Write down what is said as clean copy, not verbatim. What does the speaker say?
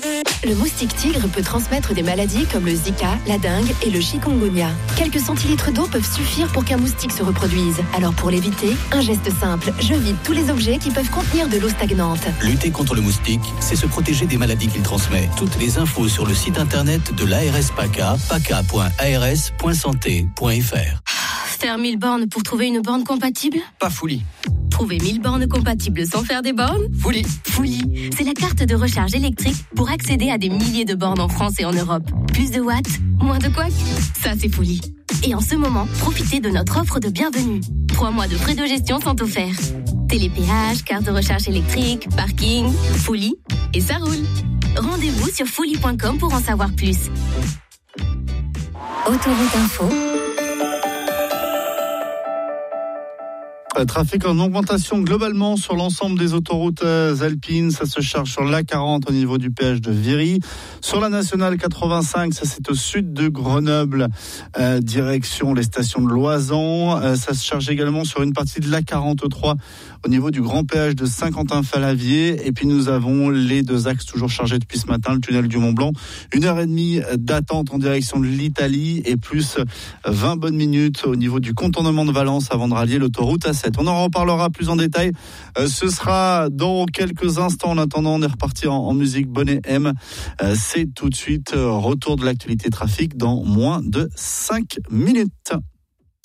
Le moustique tigre peut transmettre des maladies comme le Zika, la dengue et le chikungunya. Quelques centilitres d'eau peuvent suffire pour qu'un moustique se reproduise. Alors pour l'éviter, un geste simple, je vide tous les objets qui peuvent contenir de l'eau stagnante. Lutter contre le moustique, c'est se protéger des maladies qu'il transmet. Toutes les infos sur le site internet de l'ARS PACA, paca.ars.santé.fr. Faire 1000 bornes pour trouver une borne compatible ? Pas Fouli. Trouver 1000 bornes compatibles sans faire des bornes ? Fouli. Fouli, c'est la carte de recharge électrique pour accéder à des milliers de bornes en France et en Europe. Plus de watts, moins de couacs, ça c'est Fouli. Et en ce moment, profitez de notre offre de bienvenue. 3 mois de frais de gestion sont offerts. Télépéage, carte de recharge électrique, parking, Fouli, et ça roule. Rendez-vous sur fouli.com pour en savoir plus. Autoroute Info. Trafic en augmentation globalement sur l'ensemble des autoroutes alpines. Ça se charge sur l'A40 au niveau du péage de Viry. Sur la nationale 85, ça c'est au sud de Grenoble, direction les stations de Loisan. Ça se charge également sur une partie de l'A43 au niveau du grand péage de Saint-Quentin-Falavier. Et puis nous avons les 2 axes toujours chargés depuis ce matin, le tunnel du Mont-Blanc. 1h30 d'attente en direction de l'Italie et plus 20 bonnes minutes au niveau du contournement de Valence avant de rallier l'autoroute A7. On en reparlera plus en détail. Ce sera dans quelques instants. En attendant, on est reparti en musique Bonnet M. C'est tout de suite retour de l'actualité trafic dans moins de 5 minutes.